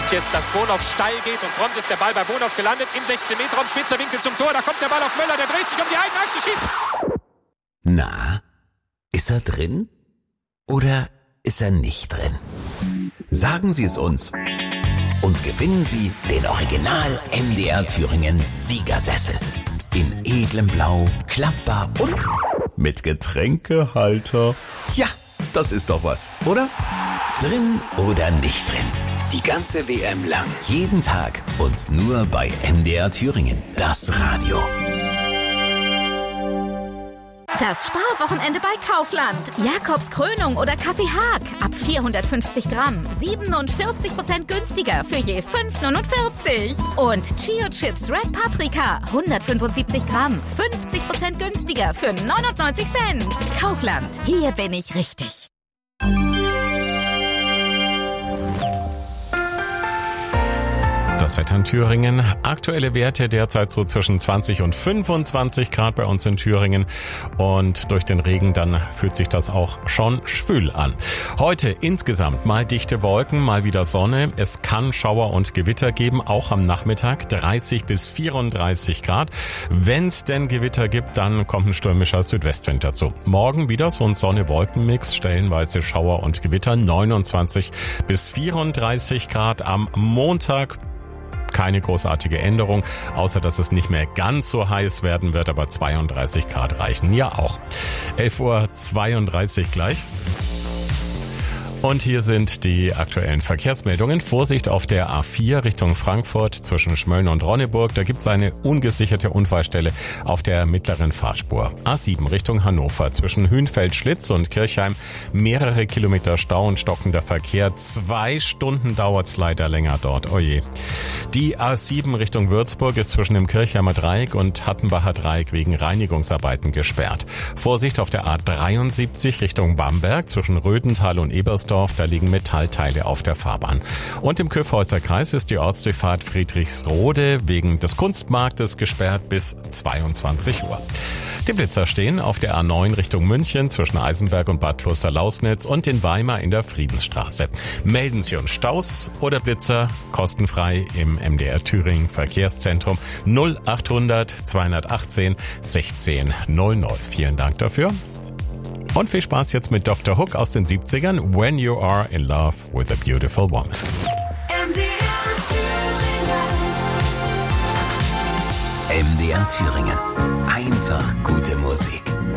jetzt, dass Bonhoff steil geht und prompt ist der Ball bei Bonhoff gelandet im 16-Meter-Raum, spitzer Winkel zum Tor, da kommt der Ball auf Möller, der dreht sich um die eigene Achse, schießt. Na, ist er drin oder ist er nicht drin? Sagen Sie es uns und gewinnen Sie den Original MDR Thüringen Siegersessel. In edlem Blau, klappbar und mit Getränkehalter. Ja, das ist doch was, oder? Drin oder nicht drin? Die ganze WM lang, jeden Tag und nur bei MDR Thüringen, das Radio. Das Sparwochenende bei Kaufland. Jakobs Krönung oder Kaffee Haag. Ab 450 Gramm. 47% günstiger für je 5,49. Und Chio Chips Red Paprika. 175 Gramm. 50% günstiger für 99 Cent. Kaufland. Hier bin ich richtig. Das Wetter in Thüringen. Aktuelle Werte derzeit so zwischen 20 und 25 Grad bei uns in Thüringen. Und durch den Regen dann fühlt sich das auch schon schwül an. Heute insgesamt mal dichte Wolken, mal wieder Sonne. Es kann Schauer und Gewitter geben, auch am Nachmittag 30 bis 34 Grad. Wenn es denn Gewitter gibt, dann kommt ein stürmischer Südwestwind dazu. Morgen wieder so ein Sonne-Wolken-Mix, stellenweise Schauer und Gewitter, 29 bis 34 Grad am Montag. Keine großartige Änderung, außer dass es nicht mehr ganz so heiß werden wird, aber 32 Grad reichen ja auch. 11:32 Uhr gleich. Und hier sind die aktuellen Verkehrsmeldungen. Vorsicht auf der A4 Richtung Frankfurt zwischen Schmölln und Ronneburg. Da gibt es eine ungesicherte Unfallstelle auf der mittleren Fahrspur. A7 Richtung Hannover zwischen Hünfeld-Schlitz und Kirchheim. Mehrere Kilometer Stau und stockender Verkehr. 2 Stunden dauert's leider länger dort. Oje. Die A7 Richtung Würzburg ist zwischen dem Kirchheimer Dreieck und Hattenbacher Dreieck wegen Reinigungsarbeiten gesperrt. Vorsicht auf der A73 Richtung Bamberg zwischen Röthental und Ebersdorf. Da liegen Metallteile auf der Fahrbahn. Und im Kyffhäuser Kreis ist die Ortsdurchfahrt Friedrichsrode wegen des Kunstmarktes gesperrt bis 22 Uhr. Die Blitzer stehen auf der A9 Richtung München zwischen Eisenberg und Bad Kloster-Lausnitz und in Weimar in der Friedensstraße. Melden Sie uns Staus oder Blitzer kostenfrei im MDR Thüringen Verkehrszentrum 0800 218 1600. Vielen Dank dafür. Und viel Spaß jetzt mit Dr. Hook aus den 70ern. When You Are in Love with a Beautiful Woman. MDR Thüringen. Einfach gute Musik.